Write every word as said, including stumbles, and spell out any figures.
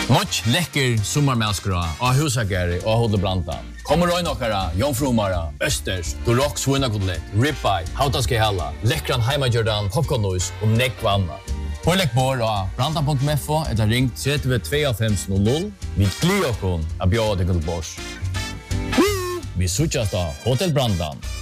Much läcker sommarmälskra och husagare och håller brandan. Kommer röj nåkara, jomfrumara, östers, durock svinakotlet, ribeye, hautaske hella, läckran heimajordan, popcornnois och neckvanna. Pålägg bor och brandan punkt f o eller ring tre två fem noll noll. Vi glider okon att bjöda till Bors. Vi switchas då Hotel Brandan.